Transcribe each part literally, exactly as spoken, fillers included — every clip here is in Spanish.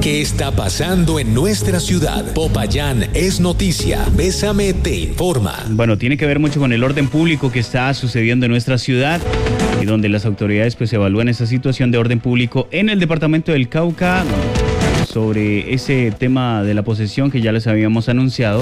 ¿Qué está pasando en nuestra ciudad? Popayán es noticia. Bésame te informa. Bueno, tiene que ver mucho con el orden público que está sucediendo en nuestra ciudad y donde las autoridades pues evalúan esa situación de orden público en el departamento del Cauca sobre ese tema de la posesión que ya les habíamos anunciado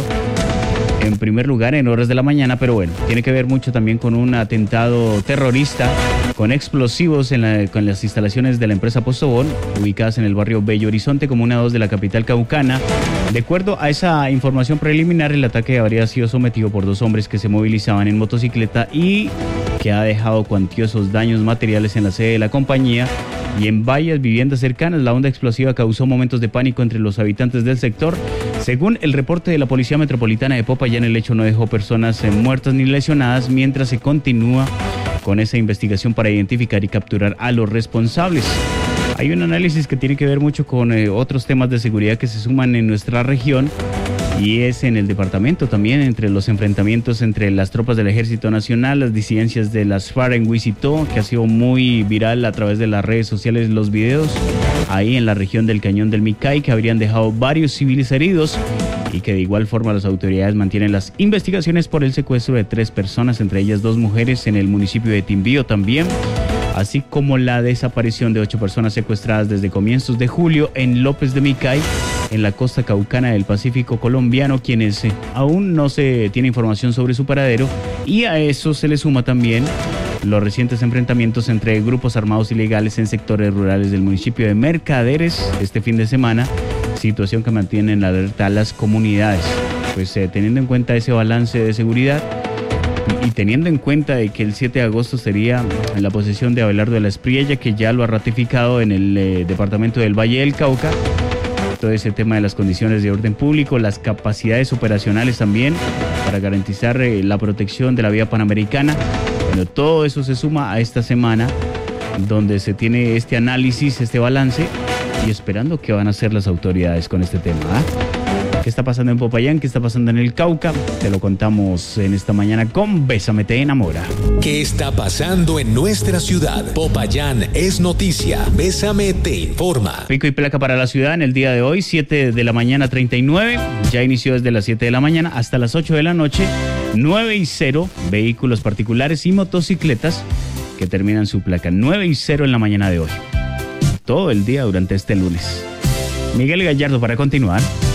en primer lugar en horas de la mañana, pero bueno, tiene que ver mucho también con un atentado terrorista con explosivos en la, con las instalaciones de la empresa Postobón, ubicadas en el barrio Bello Horizonte, comuna dos de la capital caucana. De acuerdo a esa información preliminar, el ataque habría sido sometido por dos hombres que se movilizaban en motocicleta y que ha dejado cuantiosos daños materiales en la sede de la compañía y en varias viviendas cercanas. La onda explosiva causó momentos de pánico entre los habitantes del sector. Según el reporte de la Policía Metropolitana de Popayán, el hecho no dejó personas muertas ni lesionadas, mientras se continúa con esa investigación para identificar y capturar a los responsables. Hay un análisis que tiene que ver mucho con eh, otros temas de seguridad que se suman en nuestra región y es en el departamento también, entre los enfrentamientos entre las tropas del Ejército Nacional, las disidencias de las FARC en Huizito, que ha sido muy viral a través de las redes sociales los videos, ahí en la región del Cañón del Micay, que habrían dejado varios civiles heridos y que de igual forma las autoridades mantienen las investigaciones por el secuestro de tres personas, entre ellas dos mujeres en el municipio de Timbío también, así como la desaparición de ocho personas secuestradas desde comienzos de julio en López de Micay, en la costa caucana del Pacífico colombiano, quienes eh, aún no se tiene información sobre su paradero, y a eso se le suma también los recientes enfrentamientos entre grupos armados ilegales en sectores rurales del municipio de Mercaderes este fin de semana, situación que mantiene en alerta a las comunidades. Pues eh, teniendo en cuenta ese balance de seguridad y, y teniendo en cuenta de que el siete de agosto sería en la posesión de Abelardo de la Espriella, que ya lo ha ratificado en el eh, departamento del Valle del Cauca, todo ese tema de las condiciones de orden público, las capacidades operacionales también para garantizar eh, la protección de la vía panamericana. Bueno, todo eso se suma a esta semana donde se tiene este análisis, este balance y esperando qué van a hacer las autoridades con este tema. ¿eh? ¿Qué está pasando en Popayán? ¿Qué está pasando en el Cauca? Te lo contamos en esta mañana con Bésame te enamora. ¿Qué está pasando en nuestra ciudad? Popayán es noticia. Bésame te informa. Pico y placa para la ciudad en el día de hoy, siete de la mañana treinta y nueve. Ya inició desde las siete de la mañana hasta las ocho de la noche. nueve y cero vehículos particulares y motocicletas que terminan su placa. nueve y cero en la mañana de hoy. Todo el día durante este lunes. Miguel Gallardo para continuar.